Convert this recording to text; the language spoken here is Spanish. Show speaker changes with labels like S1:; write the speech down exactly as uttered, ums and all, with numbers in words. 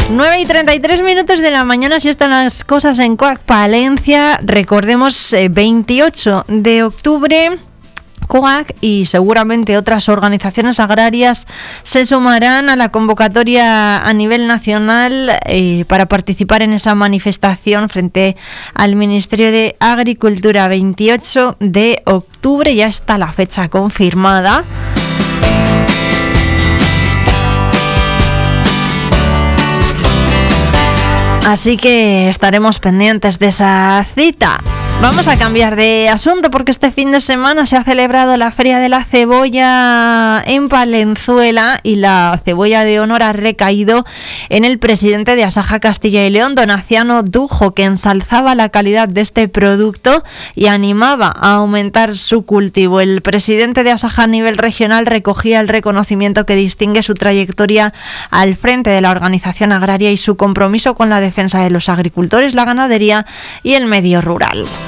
S1: nueve y treinta y tres minutos de la mañana, así están las cosas en Coag Palencia. Recordemos, eh, veintiocho de octubre, Coag y seguramente otras organizaciones agrarias se sumarán a la convocatoria a nivel nacional eh, para participar en esa manifestación frente al Ministerio de Agricultura. veintiocho de octubre, ya está la fecha confirmada. Así que estaremos pendientes de esa cita. Vamos a cambiar de asunto porque este fin de semana se ha celebrado la Feria de la Cebolla en Palenzuela y la cebolla de honor ha recaído en el presidente de Asaja Castilla y León, don Aciano Dujo, que ensalzaba la calidad de este producto y animaba a aumentar su cultivo. El presidente de Asaja a nivel regional recogía el reconocimiento que distingue su trayectoria al frente de la organización agraria y su compromiso con la defensa de los agricultores, la ganadería y el medio rural.